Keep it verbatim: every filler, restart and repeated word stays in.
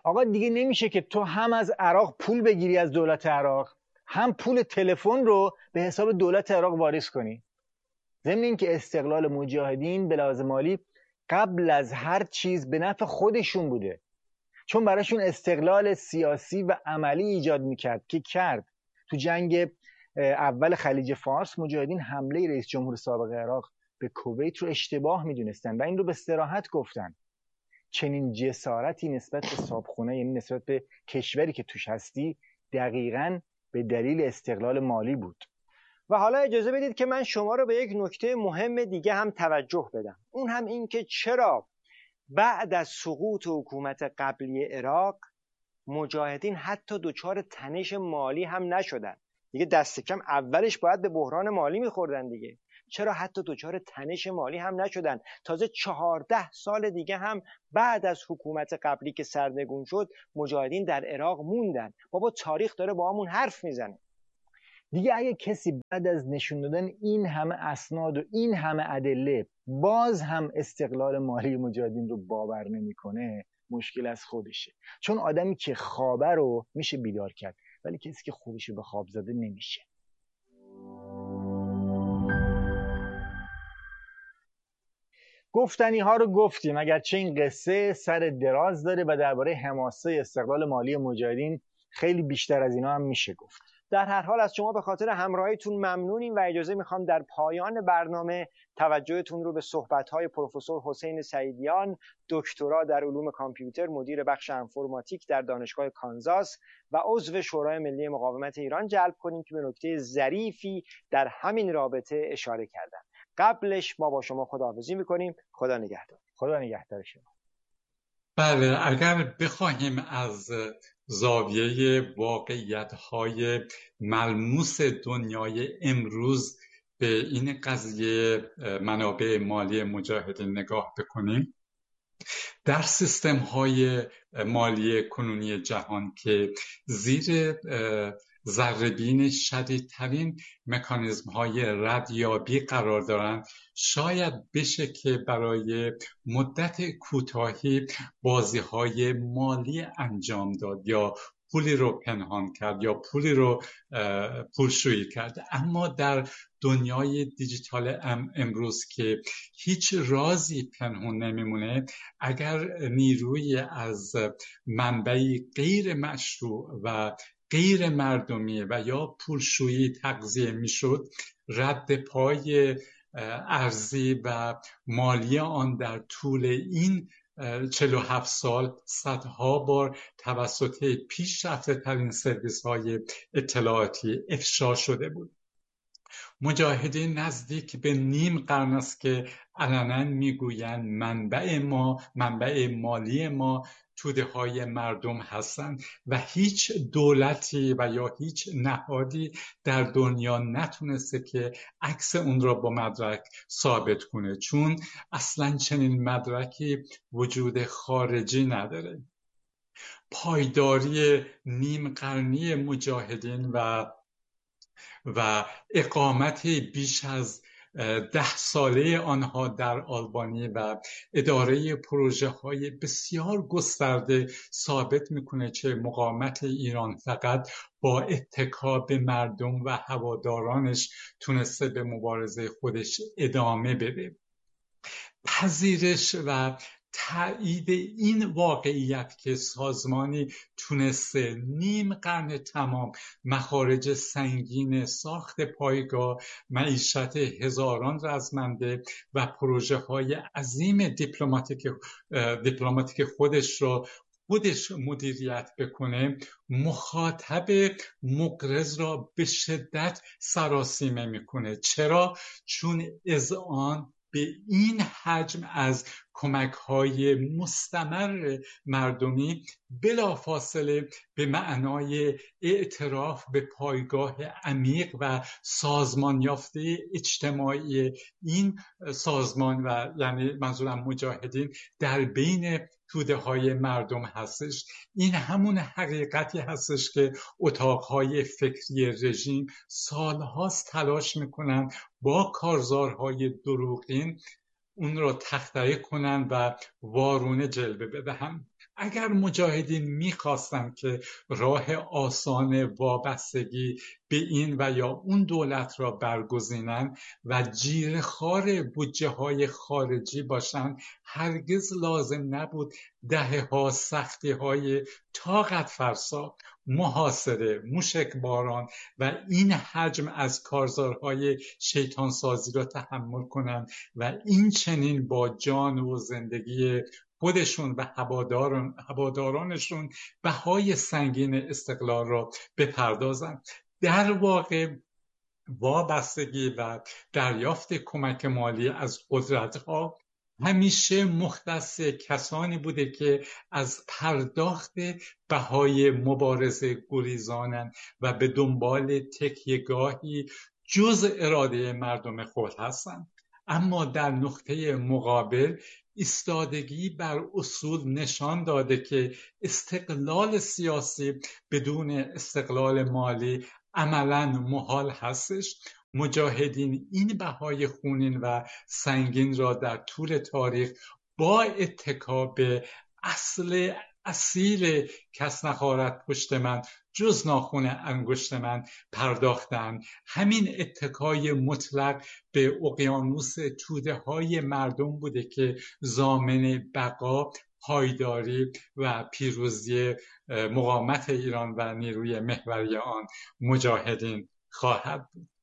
آقا دیگه نمیشه که تو هم از عراق پول بگیری از دولت عراق، هم پول تلفن رو به حساب دولت عراق واریز کنی. ضمن اینکه استقلال مجاهدین به لحاظ مالی قبل از هر چیز به نفع خودشون بوده، چون براشون استقلال سیاسی و عملی ایجاد میکرد که کرد. تو جنگ اول خلیج فارس مجاهدین حمله رئیس جمهور سابق عراق به کویت رو اشتباه میدونستن و این رو به صراحت گفتن. چنین جسارتی نسبت به صاحبخونه، یعنی نسبت به کشوری که توش هستی، دقیقاً به دلیل استقلال مالی بود. و حالا اجازه بدید که من شما رو به یک نکته مهم دیگه هم توجه بدم. اون هم این که چرا بعد از سقوط حکومت قبلی عراق مجاهدین حتی دچار تنش مالی هم نشدن. دیگه دست کم اولش باید به بحران مالی میخوردن دیگه. چرا حتی دچار تنش مالی هم نشدن؟ تازه چهارده سال دیگه هم بعد از حکومت قبلی که سرنگون شد مجاهدین در عراق موندن. بابا تاریخ داره با همون حرف میزنه. دیگه اگه کسی بعد از نشون دادن این همه اسناد و این همه ادله باز هم استقلال مالی مجاهدین رو باور نمیکنه، مشکل از خودشه. چون آدمی که خوابه رو میشه بیدار کرد، ولی کسی که خودش به خواب زده نمیشه. گفتنی ها رو گفتیم، اگرچه این قصه سر دراز داره و درباره حماسه استقلال مالی مجاهدین خیلی بیشتر از اینا هم میشه گفت. در هر حال از شما به خاطر همراهیتون ممنونیم و اجازه میخوام در پایان برنامه توجهتون رو به صحبت‌های پروفسور حسین سعیدیان، دکترا در علوم کامپیوتر، مدیر بخش انفرماتیک در دانشگاه کانزاس و عضو شورای ملی مقاومت ایران جلب کنیم که به نکته ظریفی در همین رابطه اشاره کردن. قبلش ما با شما خداحافظی میکنیم. خدا نگهدار. خدا نگهدار شما. بله، اگر بخواهیم از زاویه واقعیت‌های ملموس دنیای امروز به این قضیه منابع مالی مجاهدین نگاه بکنیم، در سیستم‌های مالی کنونی جهان که زیر ذره‌بین شدیدترین مکانیزم‌های ردیابی قرار دارند، شاید بشه که برای مدت کوتاهی بازی‌های مالی انجام داد یا پولی رو پنهان کرد یا پولی رو پولشویی کرد. اما در دنیای دیجیتال امروز که هیچ رازی پنهان نمیمونه، اگر نیروی از منبعی غیر مشروع و غیر مردمی و یا پولشویی تغذیه میشد، رد پای ارزی و مالی آن در طول این چهل و هفت سال صدها بار توسط پیشرفته ترین سرویس های اطلاعاتی افشا شده بود. مجاهدین نزدیک به نیم قرن است که علنا میگویند منبع ما، منبع مالی ما توده های مردم هستند و هیچ دولتی و یا هیچ نهادی در دنیا نتونسته که عکس اون را با مدرک ثابت کنه، چون اصلا چنین مدرکی وجود خارجی نداره. پایداری نیم قرنی مجاهدین و و اقامت بیش از ده ساله آنها در آلبانی و اداره پروژه های بسیار گسترده ثابت میکنه که مقاومت ایران فقط با اتکا به مردم و هوادارانش تونسته به مبارزه خودش ادامه بده. پذیرش و تایید این واقعیت که سازمانی تونسته نیم قرن تمام مخارج سنگین ساخت پایگاه، معیشت هزاران رزمنده و پروژه های عظیم دیپلماتیک دیپلماتیک خودش را خودش مدیریت بکنه، مخاطب مقرض را به شدت سراسیمه میکنه. چرا؟ چون اذعان به این حجم از کمک‌های مستمر مردمی بلافاصله به معنای اعتراف به پایگاه عمیق و سازمان یافته اجتماعی این سازمان و یعنی منظورم مجاهدین در بین توده های مردم هستش. این همون حقیقتی هستش که اتاقهای فکری رژیم سالهاست تلاش میکنن با کارزارهای دروغین اون رو تخطئه کنن و وارونه جلوه بدهن. اگر مجاهدین میخواستن که راه آسان وابستگی به این و یا اون دولت را برگزینن و جیره‌خوار بودجه های خارجی باشن، هرگز لازم نبود دهه ها سختی های طاقت فرسا، محاصره، موشک باران و این حجم از کارزارهای شیطان سازی را تحمل کنند و این چنین با جان و زندگی خودشون و هواداران هوادارانشون بهای سنگین استقلال را بپردازند. در واقع وابستگی و دریافت کمک مالی از قدرت‌ها همیشه مختص کسانی بوده که از پرداخت بهای مبارزه گریزانند و به دنبال تکیه‌گاهی جز اراده مردم خود هستند. اما در نقطه مقابل ایستادگی بر اصول نشان داده که استقلال سیاسی بدون استقلال مالی عملاً محال هستش. مجاهدین این بهای خونین و سنگین را در طول تاریخ با اتکا به اصل اصیل کس نخارد پشت من جز ناخن انگشت من پرداختند. همین اتکای مطلق به اقیانوس توده های مردم بوده که ضامن بقا، پایداری و پیروزی مقاومت ایران و نیروی محوری آن مجاهدین خواهد بود.